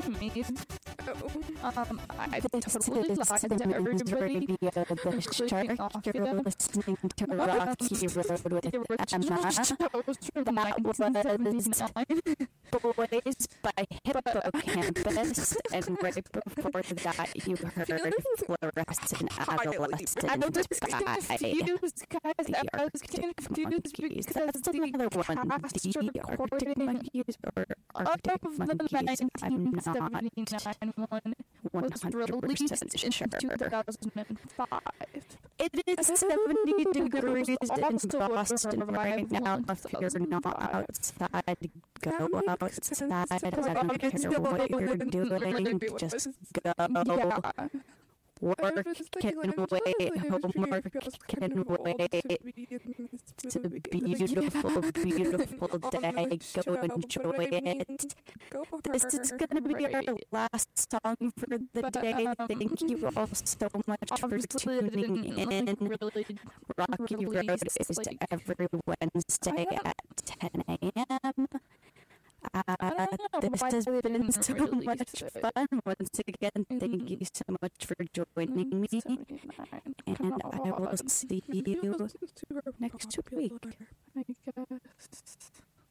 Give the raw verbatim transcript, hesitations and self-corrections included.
me. Um, I totally lied to everybody, Radio, the shark, off you're them. listening to Rocky Road with They were Emma. shows from nineteen seventy-nine. Boys by Hippocampus, and right before that you heard Fluorescent Adolescent I was by confused, guys. the I was Arctic confused Monkeys. because That's the another one. cast The Arctic recording Monkeys or of Arctic the Monkeys. I'm nineteen not seventy-nine one one was hundred released percent in sure. two thousand five. It is seventy degrees in also a Boston right now. revival If you're not outside, go outside. I Because don't care obviously what you're it doing, was- just go. Yeah. Work can wait, homework can wait. It's a beautiful, beautiful day. Go enjoy it. This is gonna be our last song for the day. Thank you all so much for tuning in. Rocky Road is every Wednesday at ten a.m. Uh, this has been so much fun. Once again, thank you so much for joining me, and I will see you next week. I guess.